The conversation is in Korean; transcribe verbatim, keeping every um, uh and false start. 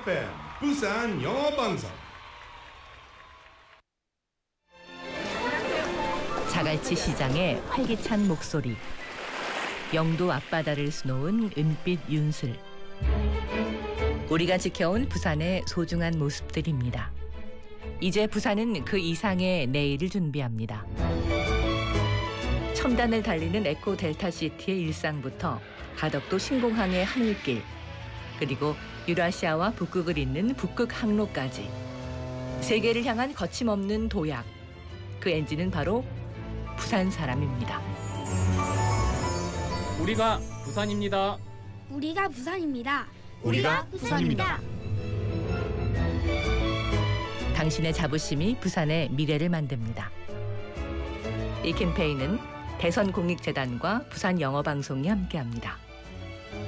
에프엠 부산 영어 방송. 자갈치 시장의 활기찬 목소리, 영도 앞바다를 수놓은 은빛 윤슬, 우리가 지켜온 부산의 소중한 모습들입니다. 이제 부산은 그 이상의 내일을 준비합니다. 첨단을 달리는 에코 델타시티의 일상부터 가덕도 신공항의 하늘길, 그리고 유라시아와 북극을 잇는 북극 항로까지 세계를 향한 거침없는 도약, 그 엔진은 바로 부산 사람입니다. 우리가 부산입니다. 우리가 부산입니다. 우리가 부산입니다. 당신의 자부심이 부산의 미래를 만듭니다. 이 캠페인은 대선공익재단과 부산영어방송이 함께합니다.